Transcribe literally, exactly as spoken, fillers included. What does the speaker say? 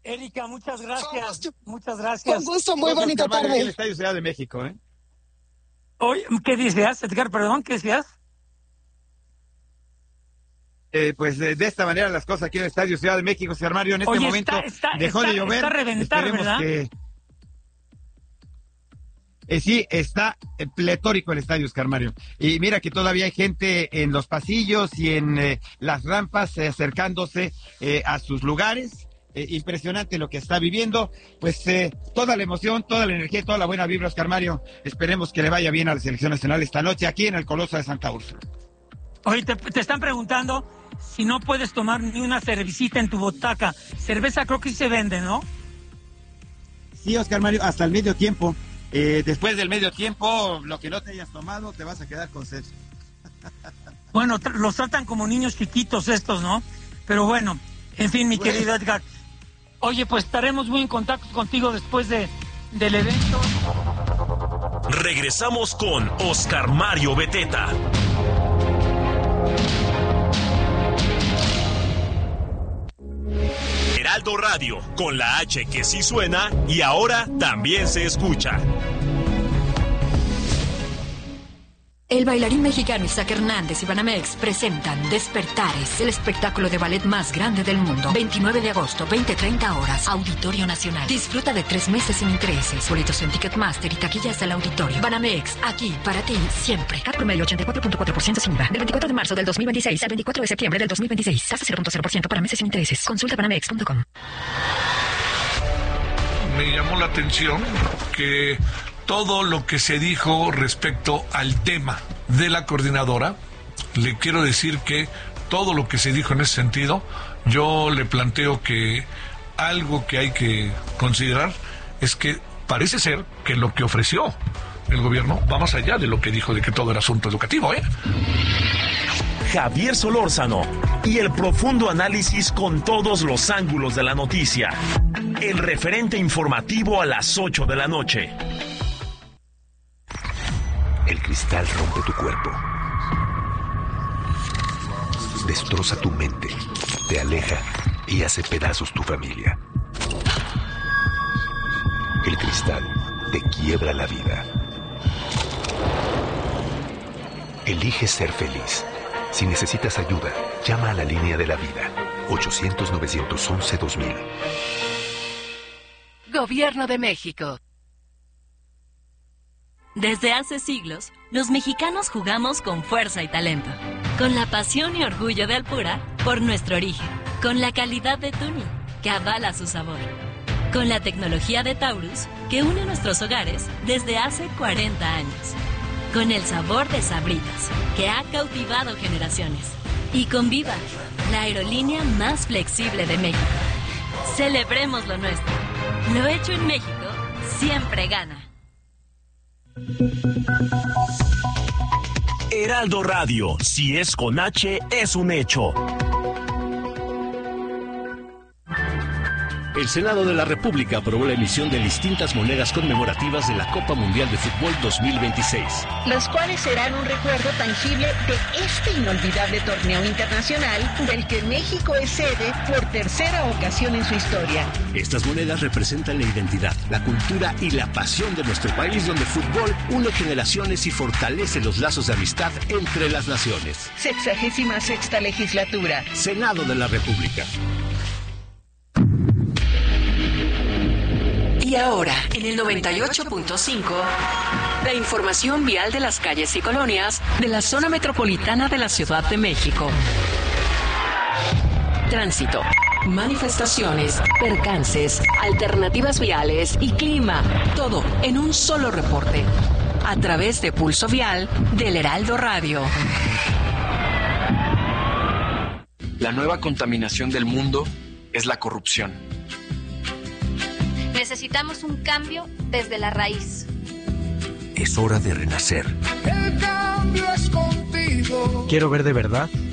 Erika, muchas gracias. Muchas gracias. Con gusto, muy bonita tarde. En el Estadio Ciudad de México, ¿eh? Oye, ¿qué decías, Edgar? Perdón, ¿qué decías? Eh, pues de, de esta manera las cosas aquí en el Estadio Ciudad de México, señor Mario, en este Oye, momento está, está, dejó está, de llover. Está a reventar, Esperemos ¿verdad? Que... Eh, sí, está pletórico el estadio, Oscar Mario. Y mira que todavía hay gente en los pasillos y en eh, las rampas eh, acercándose eh, a sus lugares. Eh, impresionante lo que está viviendo. Pues eh, toda la emoción, toda la energía, toda la buena vibra, Oscar Mario. Esperemos que le vaya bien a la selección nacional esta noche aquí en el Coloso de Santa Úrsula. Oye, te, te están preguntando si no puedes tomar ni una cervecita en tu botaca. Cerveza creo que sí se vende, ¿no? Sí, Oscar Mario, hasta el medio tiempo. Eh, después del medio tiempo, lo que no te hayas tomado, te vas a quedar con sed. Bueno, tr- los tratan como niños chiquitos estos, ¿no? Pero bueno, en fin, mi bueno. querido Edgar. Oye, pues estaremos muy en contacto contigo después de, del evento. Regresamos con Oscar Mario Beteta. Heraldo Radio, con la H que sí suena y ahora también se escucha. El bailarín mexicano Isaac Hernández y Banamex presentan Despertares, el espectáculo de ballet más grande del mundo. veintinueve de agosto, veinte treinta horas, Auditorio Nacional. Disfruta de tres meses sin intereses. Boletos en Ticketmaster y taquillas del auditorio. Banamex, aquí para ti, siempre. C A T promedio ochenta y cuatro punto cuatro por ciento sin I V A. Del veinticuatro de marzo del dos mil veintiséis al veinticuatro de septiembre del dos mil veintiséis. Tasa cero punto cero por ciento para meses sin intereses. Consulta banamex punto com. Me llamó la atención que todo lo que se dijo respecto al tema de la coordinadora, le quiero decir que todo lo que se dijo en ese sentido, yo le planteo que algo que hay que considerar es que parece ser que lo que ofreció el gobierno va más allá de lo que dijo de que todo era asunto educativo, ¿eh? Javier Solórzano y el profundo análisis con todos los ángulos de la noticia. El referente informativo a las ocho de la noche. El cristal rompe tu cuerpo, destroza tu mente, te aleja y hace pedazos tu familia. El cristal te quiebra la vida. Elige ser feliz. Si necesitas ayuda, llama a la línea de la vida. ochocientos, novecientos once, dos mil. Gobierno de México. Desde hace siglos, los mexicanos jugamos con fuerza y talento, con la pasión y orgullo de Alpura por nuestro origen, con la calidad de Tuni, que avala su sabor, con la tecnología de Taurus, que une nuestros hogares desde hace cuarenta años, con el sabor de Sabritas, que ha cautivado generaciones, y con Viva, la aerolínea más flexible de México. Celebremos lo nuestro. Lo hecho en México siempre gana. Heraldo Radio, si es con H, es un hecho. El Senado de la República aprobó la emisión de distintas monedas conmemorativas de la Copa Mundial de Fútbol dos mil veintiséis. Las cuales serán un recuerdo tangible de este inolvidable torneo internacional del que México es sede por tercera ocasión en su historia. Estas monedas representan la identidad, la cultura y la pasión de nuestro país, donde el fútbol une generaciones y fortalece los lazos de amistad entre las naciones. Sexagésima sexta legislatura. Senado de la República. Y ahora, en el noventa y ocho punto cinco, la información vial de las calles y colonias de la zona metropolitana de la Ciudad de México. Tránsito, manifestaciones, percances, alternativas viales y clima. Todo en un solo reporte. A través de Pulso Vial del Heraldo Radio. La nueva contaminación del mundo es la corrupción. Necesitamos un cambio desde la raíz. Es hora de renacer. El cambio es contigo. Quiero ver de verdad